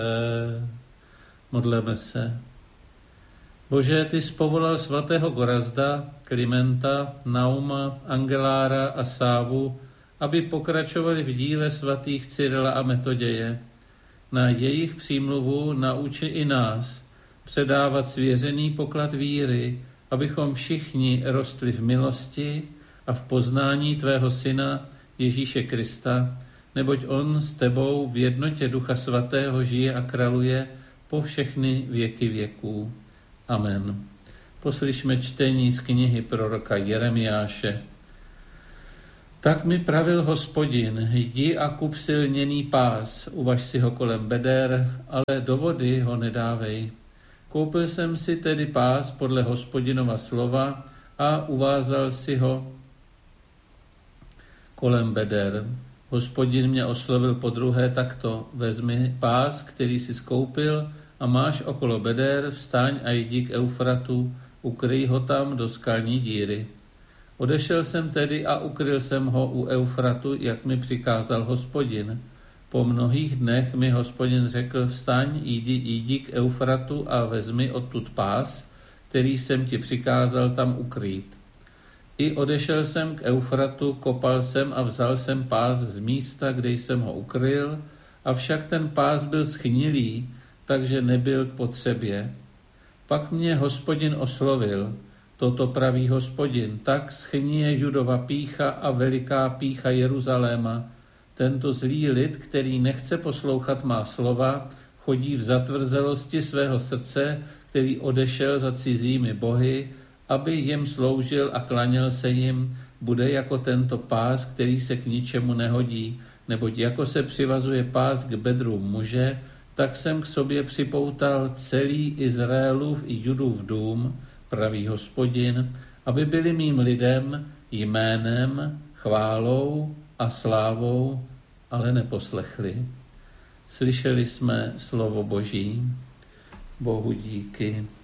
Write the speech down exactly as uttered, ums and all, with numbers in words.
Modleme se. Bože, ty jsi povolal svatého Gorazda, Klimenta, Nauma, Angelára a Sávu, aby pokračovali v díle svatých Cyrila a Metoděje. Na jejich přímluvu nauči i nás předávat svěřený poklad víry, abychom všichni rostli v milosti a v poznání tvého Syna Ježíše Krista, neboť on s tebou v jednotě Ducha Svatého žije a králuje po všechny věky věků. Amen. Poslyšme čtení z knihy proroka Jeremiáše. Tak mi pravil Hospodin, jdi a kup silněný pás, uvaž si ho kolem beder, ale do vody ho nedávej. Koupil jsem si tedy pás podle Hospodinova slova a uvázal si ho kolem beder. Hospodin mě oslovil podruhé takto: vezmi pás, který si skoupil a máš okolo beder, vstaň a jdi k Eufratu, ukryj ho tam do skalní díry. Odešel jsem tedy a ukryl jsem ho u Eufratu, jak mi přikázal Hospodin. Po mnohých dnech mi Hospodin řekl: vstaň, jdi, jdi k Eufratu a vezmi odtud pás, který jsem ti přikázal tam ukrýt. I odešel jsem k Eufratu, kopal jsem a vzal jsem pás z místa, kde jsem ho ukryl, avšak ten pás byl schnilý, takže nebyl k potřebě. Pak mě Hospodin oslovil: toto praví Hospodin, tak schní je Judova pýcha a veliká pýcha Jeruzaléma. Tento zlý lid, který nechce poslouchat má slova, chodí v zatvrzelosti svého srdce, který odešel za cizími bohy, aby jim sloužil a klaněl se jim, bude jako tento pás, který se k ničemu nehodí, neboť jako se přivazuje pás k bedrům muže, tak jsem k sobě připoutal celý Izraelův i Judův dům, praví Hospodin, aby byli mým lidem, jménem, chválou a slávou, ale neposlechli. Slyšeli jsme slovo Boží. Bohu díky.